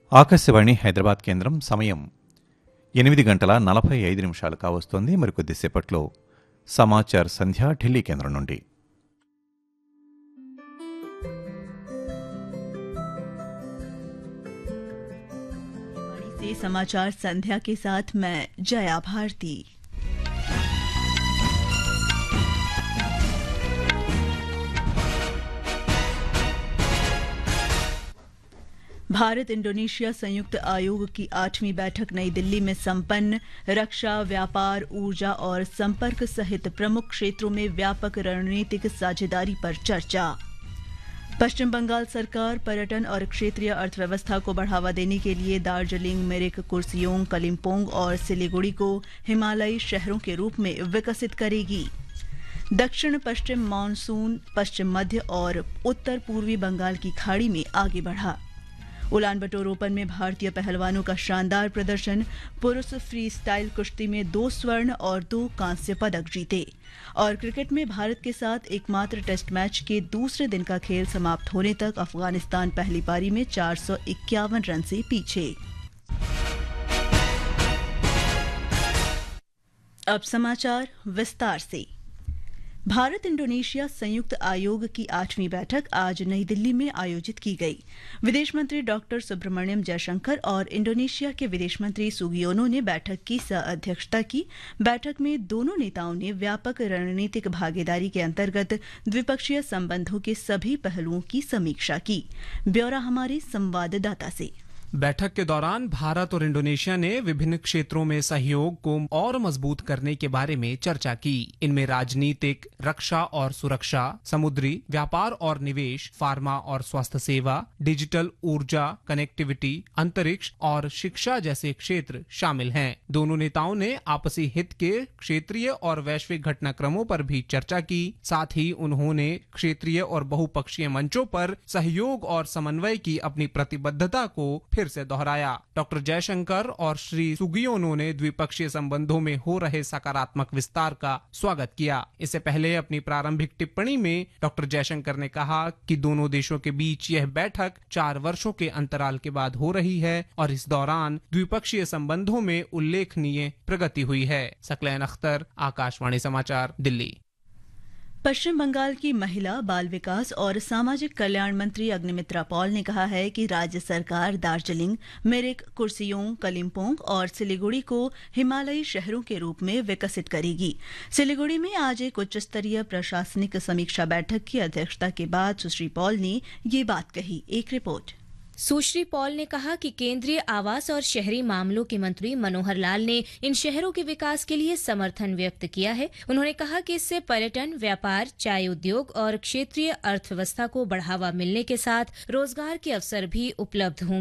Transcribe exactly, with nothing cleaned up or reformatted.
ఆకాశవాణి హైదరాబాద్ కేంద్రం సమయం ఎనిమిది గంటల నలభై ఐదు నిమిషాలు కావస్తోంది. మరికొద్దిసేపట్లో సమాచార్ సంధ్య ఢిల్లీ కేంద్రం నుండి. से समाचार संध्या के साथ मैं जया भारती। भारत इंडोनेशिया संयुक्त आयोग की आठवीं बैठक नई दिल्ली में संपन्न। रक्षा, व्यापार, ऊर्जा और संपर्क सहित प्रमुख क्षेत्रों में व्यापक रणनीतिक साझेदारी पर चर्चा। पश्चिम बंगाल सरकार पर्यटन और क्षेत्रीय अर्थव्यवस्था को बढ़ावा देने के लिए दार्जिलिंग, मिरिक, कुर्सियोंग, कलिम्पोंग और सिलीगुड़ी को हिमालयी शहरों के रूप में विकसित करेगी। दक्षिण पश्चिम मानसून पश्चिम मध्य और उत्तर पूर्वी बंगाल की खाड़ी में आगे बढ़ा। उलान बटोर ओपन में भारतीय पहलवानों का शानदार प्रदर्शन। पुरुष फ्री स्टाइल कुश्ती में दो स्वर्ण और दो कांस्य पदक जीते। और क्रिकेट में भारत के साथ एकमात्र टेस्ट मैच के दूसरे दिन का खेल समाप्त होने तक अफगानिस्तान पहली पारी में चार सौ इक्यावन रन से पीछे। अब समाचार विस्तार से। भारत इंडोनेशिया संयुक्त आयोग की आठवीं बैठक आज नई दिल्ली में आयोजित की गई। विदेश मंत्री डॉक्टर सुब्रमण्यम जयशंकर और इंडोनेशिया के विदेश मंत्री सुगियोनो ने बैठक की सह-अध्यक्षता की। बैठक में दोनों नेताओं ने व्यापक रणनीतिक भागीदारी के अंतर्गत द्विपक्षीय संबंधों के सभी पहलुओं की समीक्षा की। ब्यौरा हमारे संवाददाता से। बैठक के दौरान भारत और इंडोनेशिया ने विभिन्न क्षेत्रों में सहयोग को और मजबूत करने के बारे में चर्चा की। इनमें राजनीतिक, रक्षा और सुरक्षा, समुद्री व्यापार और निवेश, फार्मा और स्वास्थ्य सेवा, डिजिटल, ऊर्जा, कनेक्टिविटी, अंतरिक्ष और शिक्षा जैसे क्षेत्र शामिल हैं। दोनों नेताओं ने आपसी हित के क्षेत्रीय और वैश्विक घटनाक्रमों पर भी चर्चा की। साथ ही उन्होंने क्षेत्रीय और बहुपक्षीय मंचों पर सहयोग और समन्वय की अपनी प्रतिबद्धता को फिर से दोहराया। डॉक्टर जयशंकर और श्री सुगियोनो ने द्विपक्षीय संबंधों में हो रहे सकारात्मक विस्तार का स्वागत किया। इससे पहले अपनी प्रारंभिक टिप्पणी में डॉक्टर जयशंकर ने कहा कि दोनों देशों के बीच यह बैठक चार वर्षों के अंतराल के बाद हो रही है और इस दौरान द्विपक्षीय संबंधों में उल्लेखनीय प्रगति हुई है। सकलैन अख्तर, आकाशवाणी समाचार, दिल्ली। पश्चिम बंगाल की महिला, बाल विकास और सामाजिक कल्याण मंत्री अग्निमित्रा पॉल ने कहा है कि राज्य सरकार दार्जिलिंग, मिरिक, कुर्सियोंग, कलिम्पोंग और सिलीगुड़ी को हिमालयी शहरों के रूप में विकसित करेगी। सिलीगुड़ी में आज एक उच्च स्तरीय प्रशासनिक समीक्षा बैठक की अध्यक्षता के बाद सुश्री पॉल ने ये बात कही। एक रिपोर्ट। सुश्री पॉल ने कहा कि केंद्रीय आवास और शहरी मामलों के मंत्री मनोहर लाल ने इन शहरों के विकास के लिए समर्थन व्यक्त किया है। उन्होंने कहा कि इससे पर्यटन, व्यापार, चाय उद्योग और क्षेत्रीय अर्थव्यवस्था को बढ़ावा मिलने के साथ रोजगार के अवसर भी उपलब्ध होंगे।